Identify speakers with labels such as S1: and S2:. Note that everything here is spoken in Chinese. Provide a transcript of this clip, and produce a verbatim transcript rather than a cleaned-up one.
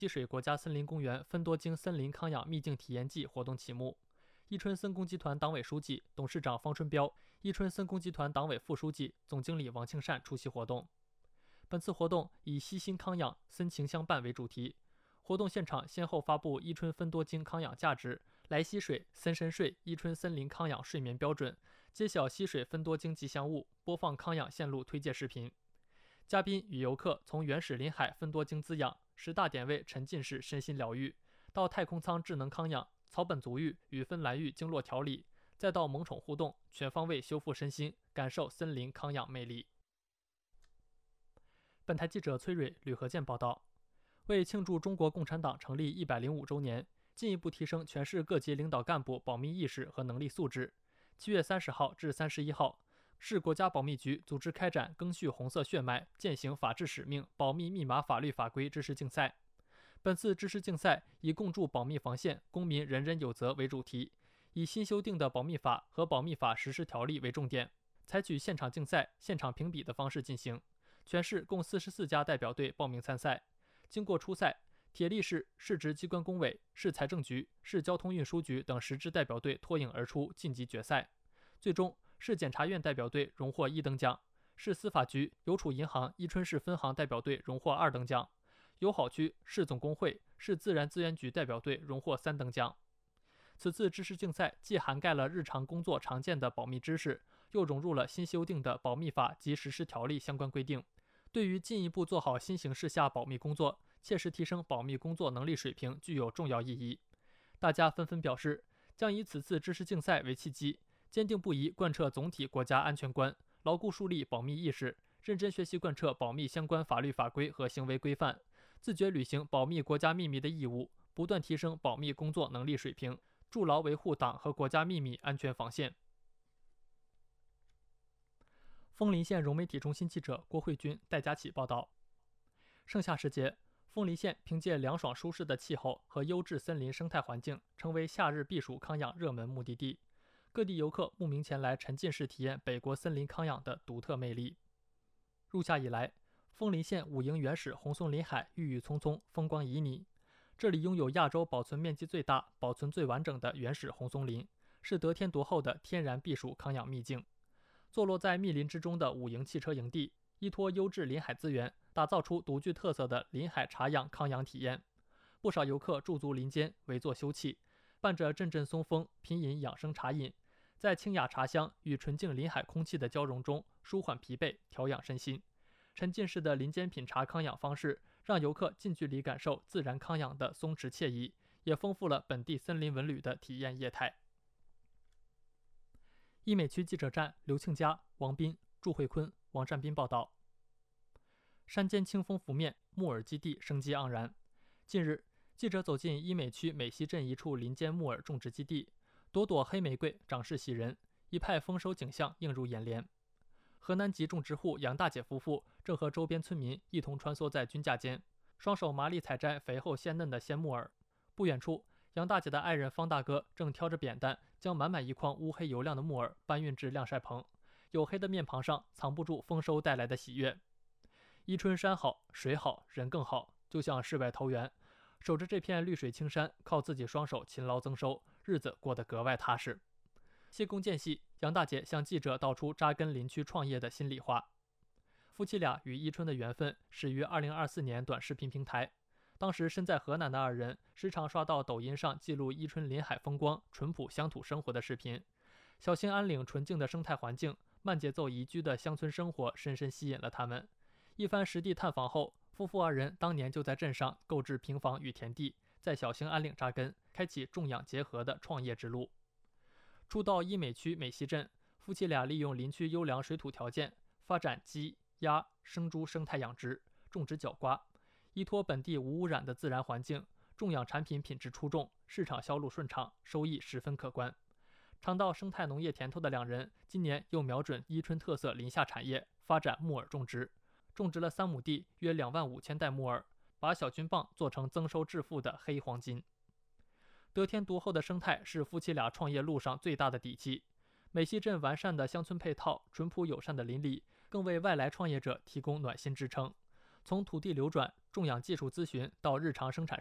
S1: 溪水国家森林公园芬多精森林康养秘境体验季活动启幕。伊春森工集团党委书记、董事长方春彪、伊春森工集团党委副书记、总经理王庆善出席活动。本次活动以悉心康养、森情相伴为主题。活动现场先后发布伊春芬多精康养价值、来溪水、森深睡、伊春森林康养睡眠标准，揭晓溪水芬多精吉祥物，播放康养线路推介视频。嘉宾与游客从原始林海芬多精滋养、十大点位沉浸式身心疗愈，到太空舱智能康养、草本足浴与芬兰浴经络调理，再到萌宠互动，全方位修复身心，感受森林康养魅力。本台记者崔蕊、吕和健报道。为庆祝中国共产党成立一百零五周年，进一步提升全市各级领导干部保密意识和能力素质，七月三十号至三十一号，市国家保密局组织开展赓续红色血脉、践行法治使命保密密码法律法规知识竞赛。本次知识竞赛以共筑保密防线，公民人人有责为主题，以新修订的保密法和保密法实施条例为重点，采取现场竞赛、现场评比的方式进行。全市共四十四家代表队报名参赛。经过初赛，铁力市、市直机关工委、市财政局、市交通运输局等十支代表队脱颖而出，晋级决赛。最终，市检察院代表队荣获一等奖，市司法局、邮储银行伊春市分行代表队荣获二等奖，友好区、市总工会、市自然资源局代表队荣获三等奖。此次知识竞赛既涵盖了日常工作常见的保密知识，又融入了新修订的保密法及实施条例相关规定，对于进一步做好新形势下保密工作，切实提升保密工作能力水平具有重要意义。大家纷纷表示，将以此次知识竞赛为契机，坚定不移贯彻总体国家安全观，牢固树立保密意识，认真学习贯彻保密相关法律法规和行为规范，自觉履行保密国家秘密的义务，不断提升保密工作能力水平，筑牢维护党和国家秘密安全防线。枫林县融媒体中心记者郭慧君、戴佳琪报道。盛夏时节，枫林县凭借凉爽舒适的气候和优质森林生态环境，成为夏日避暑康养热门目的地。各地游客慕名前来沉浸式体验北国森林康养的独特魅力。入夏以来，枫林县五营原始红松林海郁郁葱葱，风光旖旎。这里拥有亚洲保存面积最大、保存最完整的原始红松林，是得天独厚的天然避暑康养秘境。坐落在密林之中的五营汽车营地，依托优质林海资源，打造出独具特色的林海茶养康养体验。不少游客驻足林间，围坐休憩，伴着阵阵松风，品饮养生茶饮，在清雅茶香与纯净林海空气的交融中，舒缓疲惫，调养身心。沉浸式的林间品茶康养方式，让游客近距离感受自然康养的松弛惬意，也丰富了本地森林文旅的体验业态。医美区记者站刘庆佳、王斌、祝慧坤、王占斌报道。山间清风拂面，木耳基地生机盎然。近日，记者走进医美区美溪镇一处林间木耳种植基地，朵朵黑玫瑰长势喜人，一派丰收景象映入眼帘。河南籍种植户杨大姐夫妇正和周边村民一同穿梭在菌架间，双手麻利采摘肥厚鲜嫩的鲜木耳。不远处，杨大姐的爱人方大哥正挑着扁担，将满满一筐乌黑油亮的木耳搬运至晾晒棚，黝黑的面庞上藏不住丰收带来的喜悦。伊春山好，水好，人更好，就像世外桃源。守着这片绿水青山，靠自己双手勤劳增收，日子过得格外踏实。谢工间隙，杨大姐向记者道出扎根林区创业的心里话。夫妻俩与伊春的缘分始于二零二四年短视频平台。当时身在河南的二人，时常刷到抖音上记录伊春林海风光、淳朴乡土生活的视频。小兴安岭纯净的生态环境、慢节奏宜居的乡村生活，深深吸引了他们。一番实地探访后，夫妇二人当年就在镇上购置平房与田地，在小兴安岭扎根，开启种养结合的创业之路。初到医美区美溪镇，夫妻俩利用林区优良水土条件，发展鸡、鸭、生猪生态养殖，种植角瓜。依托本地无污染的自然环境，种养产品品质出众，市场销路顺畅，收益十分可观。尝到生态农业甜头的两人，今年又瞄准伊春特色林下产业，发展木耳种植，种植了三亩地，约两万五千袋木耳，把小菌棒做成增收致富的黑黄金。得天独厚的生态是夫妻俩创业路上最大的底气。美溪镇完善的乡村配套、淳朴友善的邻里，更为外来创业者提供暖心支撑。 从土地流转、种养技术咨询到日常生产。